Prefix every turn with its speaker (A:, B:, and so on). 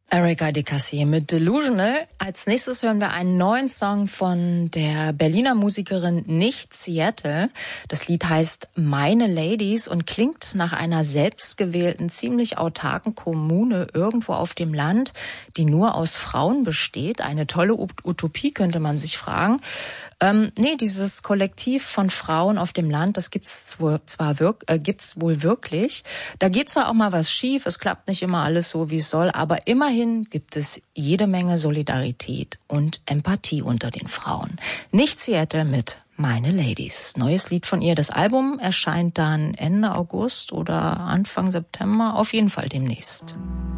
A: Erika de Cassier mit Delusional. Als nächstes hören wir einen neuen Song von der Berliner Musikerin Nicht Seattle. Das Lied heißt Meine Ladies und klingt nach einer selbstgewählten, ziemlich autarken Kommune irgendwo auf dem Land, die nur aus Frauen besteht. Eine tolle Utopie, könnte man sich fragen. Dieses Kollektiv von Frauen auf dem Land, das gibt's wohl wirklich. Da geht zwar auch mal was schief, es klappt nicht immer alles so, wie es soll, aber immerhin gibt es jede Menge Solidarität und Empathie unter den Frauen. Nicht Seattle mit Meine Ladies. Neues Lied von ihr. Das Album erscheint dann Ende August oder Anfang September, auf jeden Fall demnächst.